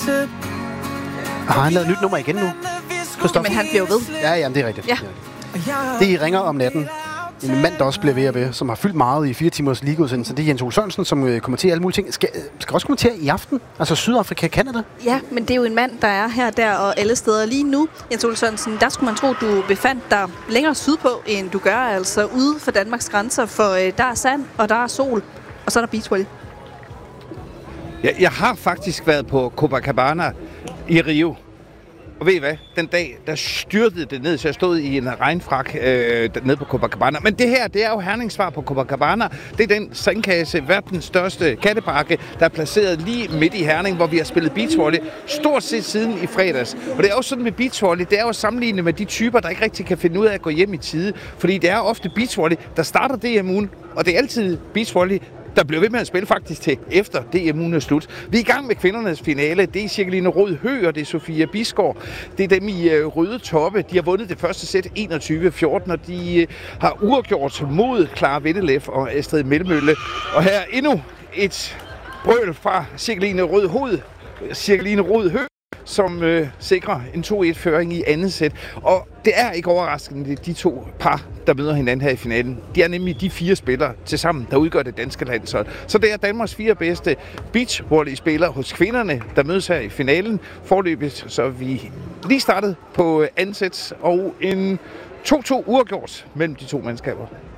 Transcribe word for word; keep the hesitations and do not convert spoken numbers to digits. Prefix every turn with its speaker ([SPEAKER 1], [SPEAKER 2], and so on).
[SPEAKER 1] Har han lavet nyt nummer igen nu?
[SPEAKER 2] Men han bliver jo ved.
[SPEAKER 1] Ja, ja, det er rigtigt.
[SPEAKER 2] Ja.
[SPEAKER 1] Det I ringer om natten. En mand, der også bliver ved og ved, som har fyldt meget i fire timers liga-udsendelse. Det er Jens Ole Sørensen, som øh, kommenterer alle mulige ting. Skal, skal også kommentere i aften. Altså Sydafrika, Canada.
[SPEAKER 2] Ja, men det er jo en mand, der er her, der og alle steder lige nu. Jens Ole Sørensen, der skulle man tro, du befandt dig længere sydpå, end du gør, altså ude for Danmarks grænser. For øh, der er sand, og der er sol, og så er der beachvolley.
[SPEAKER 3] Jeg, jeg har faktisk været på Copacabana i Rio. Og ved I hvad? Den dag, der styrtede det ned, så jeg stod i en regnfrak øh, nede på Copacabana. Men det her, det er jo Hernings-svar på Copacabana. Det er den sandkasse, verdens største katteparke, der er placeret lige midt i Herning, hvor vi har spillet beachvolley stort set siden i fredags. Og det er jo sådan med beachvolley, det er jo sammenlignet med de typer, der ikke rigtig kan finde ud af at gå hjem i tide. Fordi det er ofte beachvolley, der starter D M-ugen, og det er altid beachvolley, der bliver ved med at spille faktisk til efter D M-ugen er slut. Vi er i gang med kvindernes finale. Det er Cirkeline Rød Høgh, og det er Sofia Bisgaard. Det er dem i øh, røde toppe. De har vundet det første sæt enogtyve fjorten, og de øh, har uafgjort mod Clara Vindelev og Astrid Melmølle. Og her er endnu et brøl fra Cirkeline Rød Hoved. Cirkeline Rød Høgh, som øh, sikrer en to et-føring i andet sæt. Og det er ikke overraskende, de to par, der møder hinanden her i finalen. De er nemlig de fire spillere til sammen, der udgør det danske landshold. Så det er Danmarks fire bedste beachvolley-spillere hos kvinderne, der mødes her i finalen. Forløbet, så vi lige startet på andet sæt, og en to to uafgjort mellem de to mandskaber.